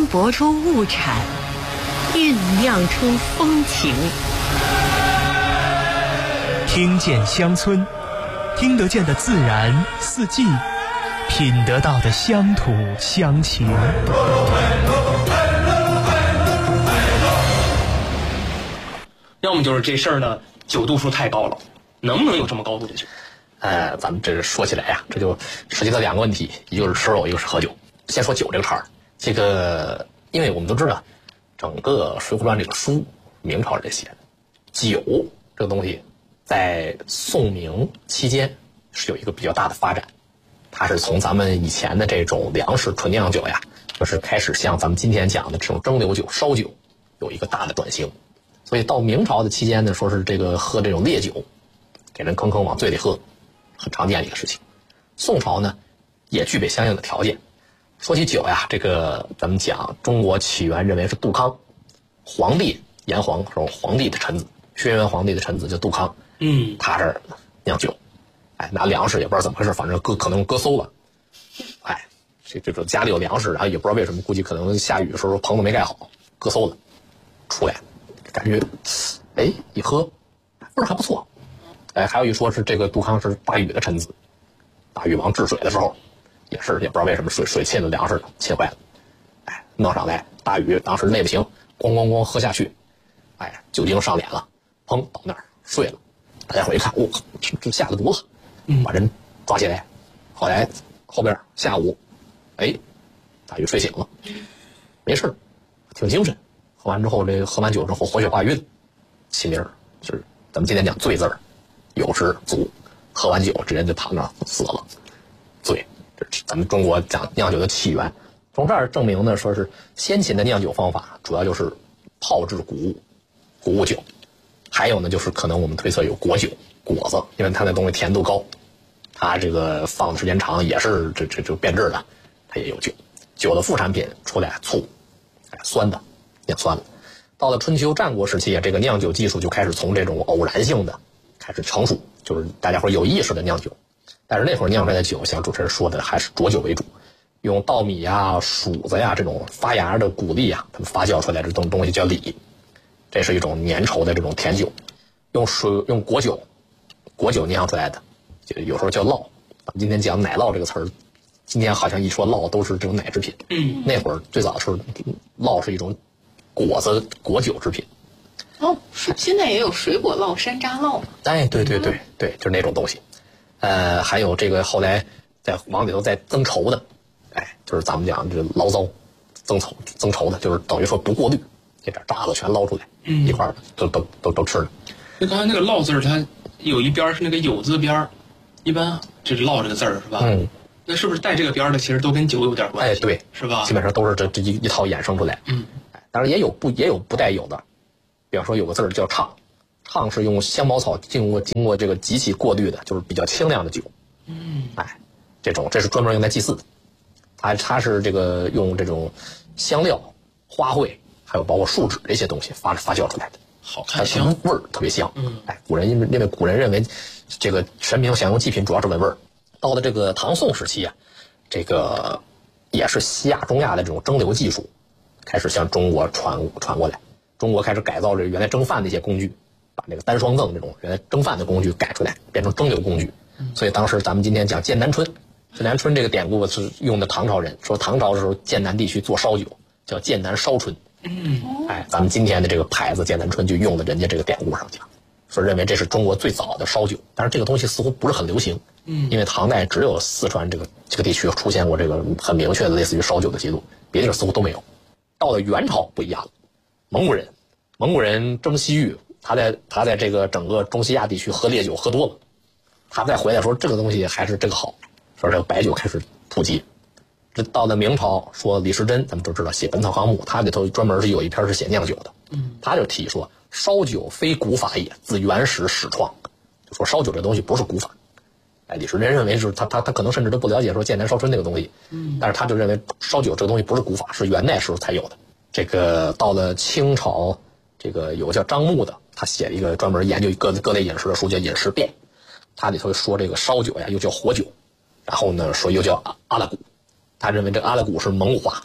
博出物产，酝酿出风情。 听见乡村，听得见的自然四季，品得到的乡土乡情。 要么就是这事儿呢，酒度数太高了，能不能有这么高度的酒？ 咱们这说起来呀，这就涉及到两个问题，一个是吃肉，一个是喝酒。先说酒这个茬儿，这个因为我们都知道，整个《水浒传》这个书，明朝人写的，酒这个东西，在宋明期间是有一个比较大的发展，它是从咱们以前的这种粮食纯酿酒呀，就是开始像咱们今天讲的这种蒸馏酒、烧酒，有一个大的转型。所以到明朝的期间呢，说是这个喝这种烈酒，给人坑往醉里喝，很常见的一个事情。宋朝呢，也具备相应的条件。说起酒呀，这个咱们讲中国起源认为是杜康，皇帝炎黄时候皇帝的臣子，轩辕皇帝的臣子叫杜康，他这儿酿酒，拿粮食也不知道怎么回事，反正可能割馊了，这个家里有粮食，然后也不知道为什么，估计可能下雨的时候棚子没盖好，割馊了，出来，感觉，一喝，味儿还不错，还有一说是这个杜康是大禹的臣子，大禹王治水的时候。也不知道为什么水浸了粮食浸坏了，弄上来，大禹当时累不行，咣喝下去，酒精上脸了，砰倒那儿睡了。大家伙一看，这下了毒了，把人抓起来。后来后边下午，大禹睡醒了，没事，挺精神。喝完之后，喝完酒之后活血化瘀，起名就是咱们今天讲醉字儿，有之足。喝完酒，这人就躺那死了，醉。咱们中国讲酿酒的起源，从这儿证明呢，说是先秦的酿酒方法主要就是炮制谷物酒，还有呢就是可能我们推测有果酒果子，因为它那东西甜度高，它这个放的时间长也是这变质的，它也有酒。酒的副产品出来醋，酸的酿酸了。到了春秋战国时期，这个酿酒技术就开始从这种偶然性的开始成熟，就是大家伙有意识的酿酒。但是那会儿酿出来的酒，像主持人说的，还是浊酒为主，用稻米呀、黍子呀这种发芽的谷粒啊，它们发酵出来的这种东西叫李，这是一种粘稠的这种甜酒。用果酒酿出来的，就有时候叫酪。咱们今天讲奶酪这个词儿，今天好像一说酪都是这种奶制品。那会儿最早的时候，酪是一种果酒制品。 现在也有水果酪、山楂酪。 对，就是那种东西。还有这个后来再往里头再增稠的，就是咱们讲这醪糟，增稠的，就是等于说不过滤，这点渣子全捞出来，一块儿都吃了。 那刚才那个酪字儿，它有一边是那个酉字边，一般这是酪这个字儿是吧？那是不是带这个边的其实都跟酒有点关系？ 对， 是吧？ 基本上都是这一套衍生出来。当然也有不带有的，比方说有个字儿叫怅。怅是用香茅草经过这个极其过滤的，就是比较清亮的酒。这是专门用来祭祀的。它是这个用这种香料、花卉，还有包括树脂这些东西发酵出来的， 好看香， 味儿特别香。古人因为古人认为这个神明享用祭品主要是闻味儿。到了这个唐宋时期这个也是西亚、中亚的这种蒸馏技术开始向中国传过来，中国开始改造这原来蒸饭的一些工具。把这个单双赠这种原来蒸饭的工具改出来，变成蒸馏工具。所以当时咱们今天讲剑南春，剑南春这个典故是用的唐朝人，说唐朝的时候剑南地区做烧酒叫剑南烧春。咱们今天的这个牌子剑南春就用的人家这个典故上讲，说认为这是中国最早的烧酒。但是这个东西似乎不是很流行，因为唐代只有四川这个地区出现过这个很明确的类似于烧酒的记录，别地儿似乎都没有。到了元朝不一样了，蒙古人征西域。他在这个整个中西亚地区喝烈酒喝多了，他再回来说这个东西还是这个好，说这个白酒开始普及。这到了明朝，说李时珍咱们都知道写《本草纲目》，他里头专门是有一篇是写酿酒的，他就提说烧酒非古法也，自原始始创，就说烧酒这东西不是古法。李时珍认为是他可能甚至都不了解说剑南烧春这个东西，但是他就认为烧酒这个东西不是古法，是元代时候才有的。这个到了清朝，这个有个叫张牧的，他写了一个专门研究各类饮食的书，叫《饮食变》。他里头说这个烧酒呀，又叫火酒，然后呢说又叫阿拉古。他认为这个阿拉古是蒙古话，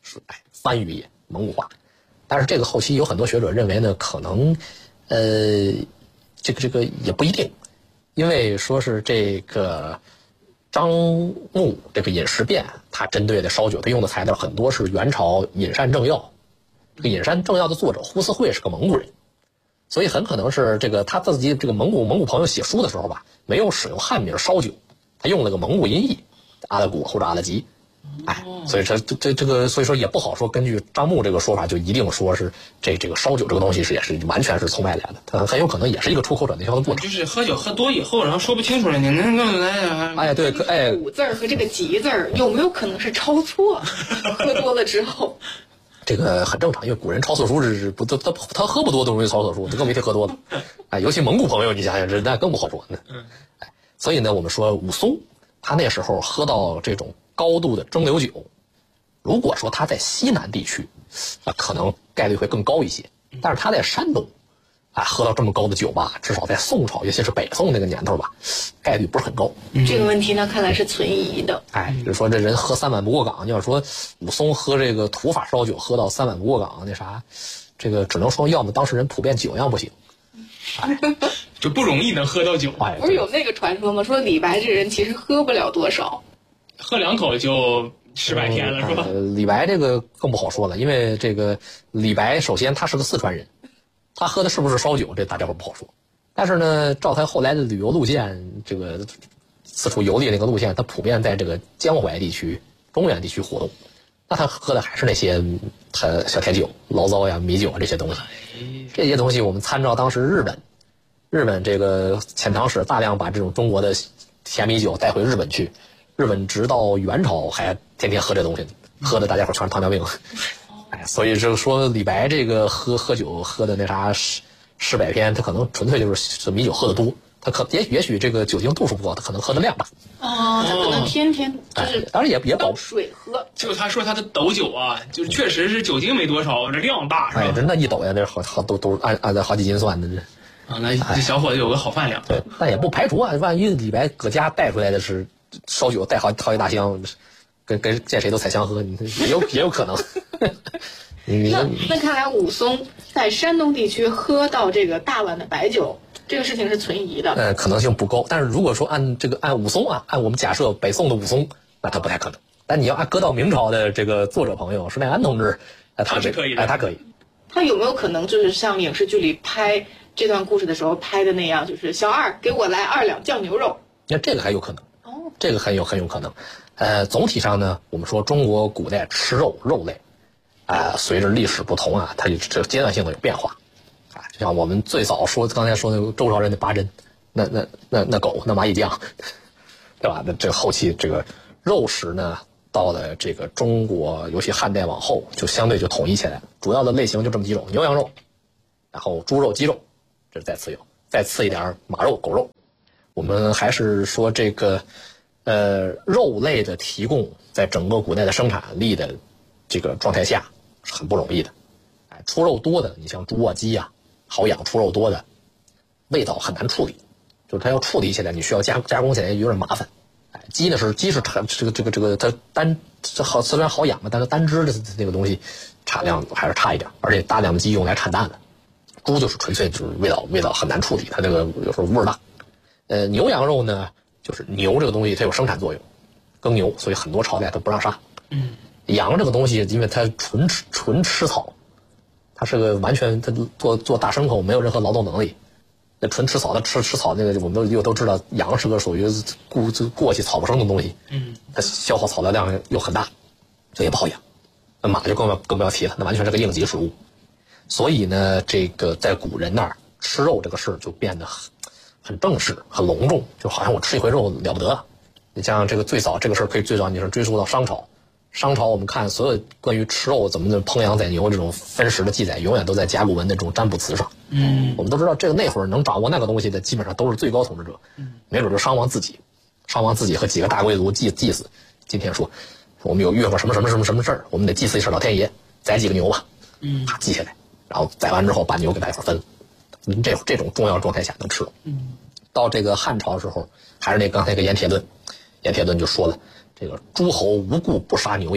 是番禺也蒙古话。但是这个后期有很多学者认为呢，可能这个也不一定，因为说是这个张牧这个饮食变，他针对的烧酒，他用的材料很多是元朝饮膳正要。这个饮膳正要的作者呼思慧是个蒙古人，所以很可能是这个他自己这个蒙古朋友写书的时候吧，没有使用汉名烧酒，他用了个蒙古音译阿拉古或者阿拉吉。所以这个所以说也不好说，根据张牧这个说法就一定说是这个烧酒这个东西也是完全是从外来的，它很有可能也是一个出口转内销的过程。 就是喝酒喝多以后，然后说不清楚了，你能够来对，古字和这个吉字有没有可能是抄错？喝多了之后， 这个很正常，因为古人抄错书是不他喝不多都容易抄错书，更没提喝多的。尤其蒙古朋友，你想想那更不好说呢。所以呢，我们说武松他那时候喝到这种高度的蒸馏酒，如果说他在西南地区，可能概率会更高一些。但是他在山东，喝到这么高的酒吧，至少在宋朝，尤其是北宋那个年头吧，概率不是很高。 这个问题呢，看来是存疑的。 就是说这人喝3碗不过岗，要说武松喝这个土法烧酒喝到3碗不过岗，那啥，这个只能说要么当事人普遍酒量不行。 就不容易能喝到酒。 不是有那个传说吗？说李白这人其实喝不了多少， 喝2口就10-100天了，是吧？ 李白这个更不好说了，因为这个李白首先他是个四川人，他喝的是不是烧酒，这大家伙不好说。但是呢，照他后来的旅游路线，这个四处游历那个路线，他普遍在这个江淮地区、中原地区活动，那他喝的还是那些小甜酒、醪糟呀、米酒啊这些东西。这些东西我们参照当时日本这个遣唐使大量把这种中国的甜米酒带回日本去，日本直到元朝还天天喝这东西，喝的大家伙全是糖尿病。所以就说李白这个喝酒喝的那啥10-100天，他可能纯粹就是米酒喝的多，他也许这个酒精度数不高，他可能喝的量大。 他可能天天就是当然也保水喝。 就他说他的斗酒啊，就确实是酒精没多少，这量大是吧？ 那一斗呀，那好都按在好几斤算的这。 那这小伙子有个好饭量。 对，但也不排除万一李白搁家带出来的是烧酒带好一大箱，跟见谁都采香喝，也有可能。 那看来武松在山东地区喝到这个大碗的白酒，这个事情是存疑的。 可能性不高。但是如果说按武松按我们假设北宋的武松，那他不太可能。但你要搁到明朝的这个作者朋友施耐庵同志，他是可以的。他可以。他有没有可能就是像影视剧里拍这段故事的时候拍的那样，就是小二给我来2两酱牛肉？ 那这个还有可能。这个很有可能。总体上呢，我们说中国古代吃肉类，随着历史不同它这阶段性的有变化。就像我们最早刚才说的周朝人的八珍，那狗那蚂蚁酱，对吧？那这后期这个肉食呢，到了这个中国，尤其汉代往后，就相对就统一起来，主要的类型就这么几种：牛羊肉，然后猪肉、鸡肉，这是再次有，再次一点马肉、狗肉。我们还是说这个肉类的提供，在整个古代的生产力的这个状态下是很不容易的。出肉多的，你像猪啊、鸡啊，好养，出肉多的，味道很难处理，就是它要处理起来，你需要加工起来有点麻烦。鸡呢鸡是这个它虽然好养嘛，但是单只的那个东西产量还是差一点，而且大量的鸡用来产蛋的。猪就是纯粹就是味道很难处理，它这个有时候味儿大。牛羊肉呢，就是牛这个东西它有生产作用，耕牛，所以很多朝代它不让杀。羊这个东西，因为它纯吃草，它是个完全它做大牲口没有任何劳动能力，那纯吃草，它吃草那个我们都知道，羊是个属于过去草不生的东西，它消耗草料量又很大，这也不好养。那马就更不要提了，那完全是个应急食物。所以呢，这个在古人那儿吃肉这个事儿就变得很正式、很隆重，就好像我吃一回肉了不得。你像这个最早这个事儿可以最早你是追溯到商朝。商朝我们看所有关于吃肉怎么烹羊宰牛这种分食的记载，永远都在甲骨文的这种占卜词上。我们都知道这个那会儿能掌握那个东西的，基本上都是最高统治者，没准就商王自己和几个大贵族祭祀。今天说我们有遇上什么事儿，我们得祭祀一下老天爷，宰几个牛吧，记下来，然后宰完之后把牛给大家分。这种重要状态下能吃肉。到这个汉朝的时候，还是刚才那个盐铁论就说了，这个诸侯无故不杀牛羊，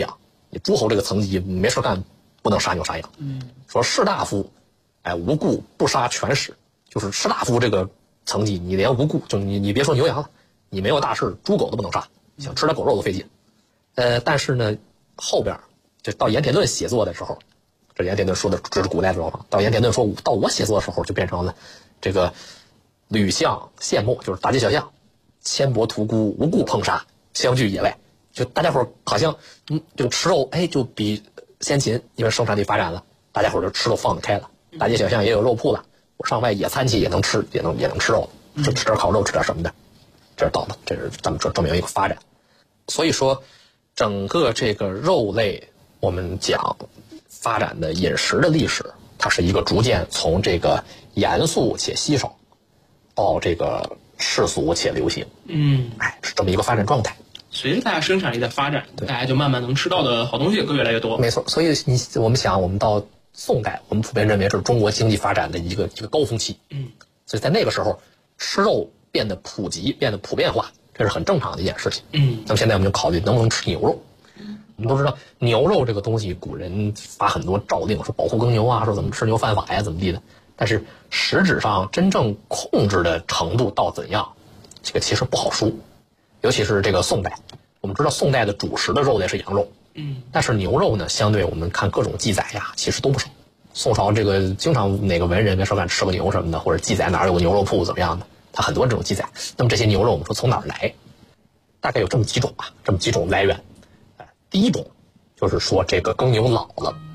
你诸侯这个层级没事干，不能杀牛杀羊。说士大夫，无故不杀全食，就是士大夫这个层级，你连无故就你别说牛羊了，你没有大事，猪狗都不能杀，想吃点狗肉都费劲。但是呢，后边就到盐铁盾写作的时候，这盐铁盾说的这是古代的状况。到盐铁盾说到我写作的时候，就变成了这个吕相献墨，就是大街小巷，牵伯屠沽，无故碰杀，相聚野外。就大家伙好像这个吃肉，就比先秦因为生产力发展了，大家伙就吃肉放得开了，大街小巷也有肉铺了，我上外野餐去也能吃，也能吃肉，就吃点烤肉，吃点什么的，这是到了，这是咱们证明一个发展。所以说，整个这个肉类，我们讲发展的饮食的历史，它是一个逐渐从这个严肃且稀少，到这个世俗且流行，是这么一个发展状态。 随着大家生产力的发展，大家就慢慢能吃到的好东西也越来越多。 没错，所以我们想，我们到宋代，我们普遍认为这是中国经济发展的一个高峰期。所以在那个时候，吃肉变得普及，变得普遍化，这是很正常的一件事情。那么现在我们就考虑能不能吃牛肉。我们都知道牛肉这个东西，古人发很多诏令，说保护耕牛啊，说怎么吃牛犯法呀，怎么地的。但是实质上真正控制的程度到怎样，这个其实不好说。尤其是这个宋代，我们知道宋代的主食的肉类是羊肉，但是牛肉呢，相对我们看各种记载呀，其实都不少。宋朝这个经常哪个文人说敢吃个牛什么的，或者记载哪儿有个牛肉铺怎么样的，他很多这种记载。那么这些牛肉我们说从哪儿来，大概有这么几种来源。第一种就是说这个耕牛老了，